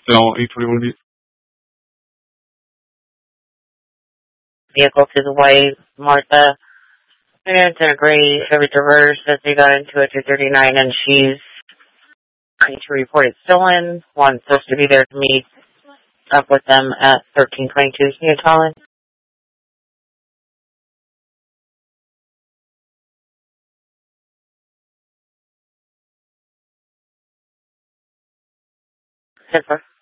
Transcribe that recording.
Então, 821 vehicle to the white Martha. It's in a gray Chevy Traverse that they got into at 239, and she's going to report it stolen. One's supposed to be there to meet up with them at 1322. Can you call in? Zipper.